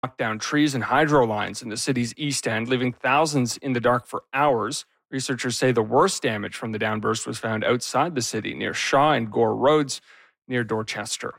knocked down trees and hydro lines in the city's east end, leaving thousands in the dark for hours. Researchers say the worst damage from the downburst was found outside the city near Shaw and Gore Roads near Dorchester.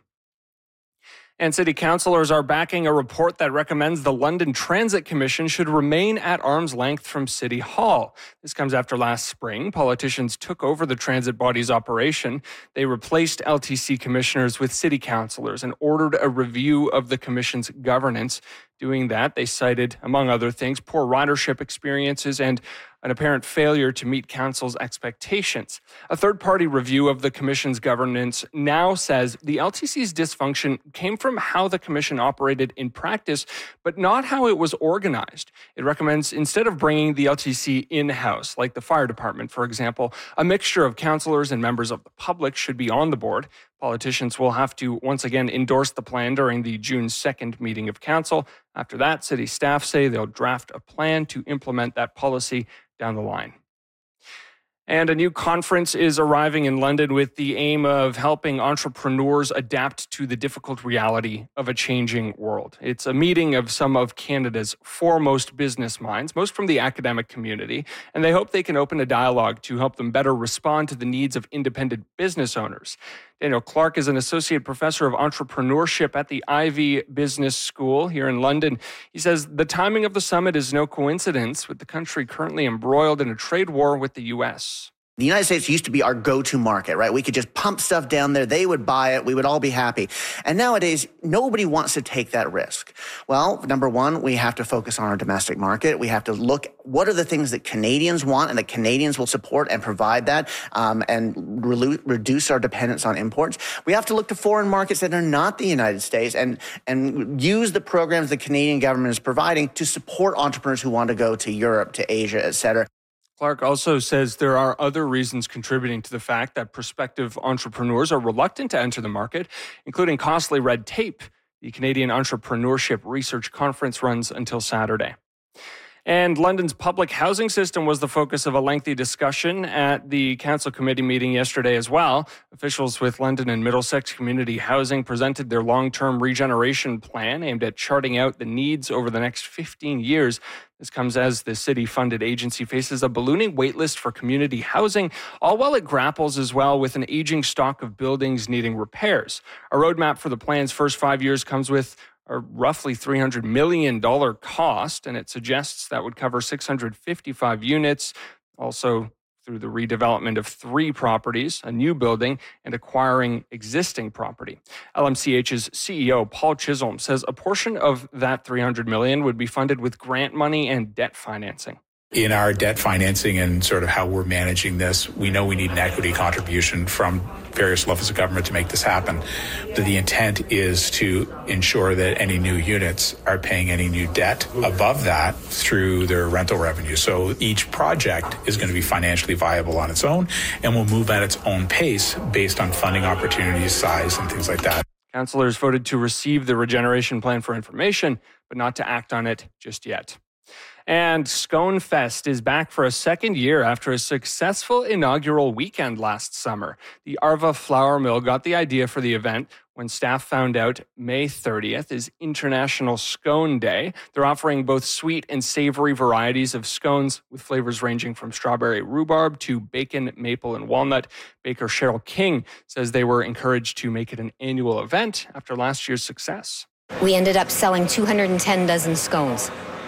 And city councillors are backing a report that recommends the London Transit Commission should remain at arm's length from City Hall. This comes after last spring, politicians took over the transit body's operation. They replaced LTC commissioners with city councillors and ordered a review of the commission's governance. Doing that, they cited, among other things, poor ridership experiences and an apparent failure to meet council's expectations. A third-party review of the commission's governance now says the LTC's dysfunction came from how the commission operated in practice, but not how it was organized. It recommends instead of bringing the LTC in-house, like the fire department, for example, a mixture of councillors and members of the public should be on the board. Politicians will have to once again endorse the plan during the June 2nd meeting of council. After that, city staff say they'll draft a plan to implement that policy down the line. And a new conference is arriving in London with the aim of helping entrepreneurs adapt to the difficult reality of a changing world. It's a meeting of some of Canada's foremost business minds, most from the academic community, and they hope they can open a dialogue to help them better respond to the needs of independent business owners. Daniel Clark is an associate professor of entrepreneurship at the Ivey Business School here in London. He says the timing of the summit is no coincidence, with the country currently embroiled in a trade war with the U.S. The United States used to be our go-to market, right? We could just pump stuff down there. They would buy it. We would all be happy. And nowadays, nobody wants to take that risk. Well, number one, we have to focus on our domestic market. We have to look, what are the things that Canadians want and that Canadians will support and provide that and reduce our dependence on imports. We have to look to foreign markets that are not the United States and use the programs the Canadian government is providing to support entrepreneurs who want to go to Europe, to Asia, et cetera. Clark also says there are other reasons contributing to the fact that prospective entrepreneurs are reluctant to enter the market, including costly red tape. The Canadian Entrepreneurship Research Conference runs until Saturday. And London's public housing system was the focus of a lengthy discussion at the council committee meeting yesterday as well. Officials with London and Middlesex Community Housing presented their long-term regeneration plan aimed at charting out the needs over the next 15 years. This comes as the city-funded agency faces a ballooning waitlist for community housing, all while it grapples as well with an aging stock of buildings needing repairs. A roadmap for the plan's first 5 years comes with a roughly $300 million cost, and it suggests that would cover 655 units, also through the redevelopment of 3 properties, a new building, and acquiring existing property. LMCH's CEO, Paul Chisholm, says a portion of that $300 million would be funded with grant money and debt financing. In our debt financing and sort of how we're managing this, we know we need an equity contribution from various levels of government to make this happen. But the intent is to ensure that any new units are paying any new debt above that through their rental revenue. So each project is going to be financially viable on its own and will move at its own pace based on funding opportunities, size, and things like that. Councillors voted to receive the regeneration plan for information, but not to act on it just yet. And Scone Fest is back for a second year after a successful inaugural weekend last summer. The Arva Flour Mill got the idea for the event when staff found out May 30th is International Scone Day. They're offering both sweet and savory varieties of scones with flavors ranging from strawberry rhubarb to bacon, maple, and walnut. Baker Cheryl King says they were encouraged to make it an annual event after last year's success. We ended up selling 210 dozen scones.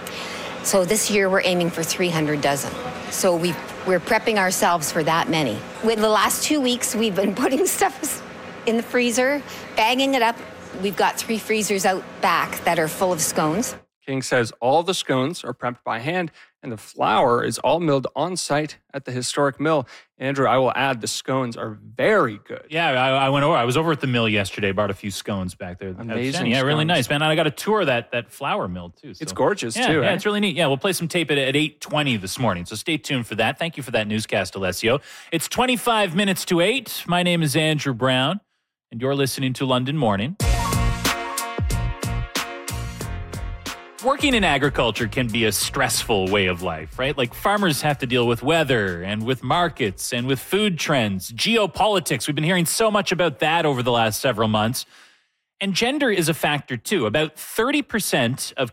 So this year we're aiming for 300 dozen. So we're prepping ourselves for that many. With the last 2 weeks, we've been putting stuff in the freezer, bagging it up. We've got 3 freezers out back that are full of scones. King says all the scones are prepped by hand and the flour is all milled on site at the historic mill. Andrew, I will add the scones are very good. Yeah, I went over. I was over at the mill yesterday, bought a few scones back there. Amazing. Yeah, scones. Really nice, man. And I got a tour of that flour mill too. So. It's gorgeous too. Yeah, it's really neat. Yeah, we'll play some tape at 8:20 this morning. So stay tuned for that. Thank you for that newscast, Alessio. It's 25 minutes to 8. My name is Andrew Brown, and you're listening to London Morning. Working in agriculture can be a stressful way of life, right? Like farmers have to deal with weather and with markets and with food trends, geopolitics. We've been hearing so much about that over the last several months. And gender is a factor too. About 30% of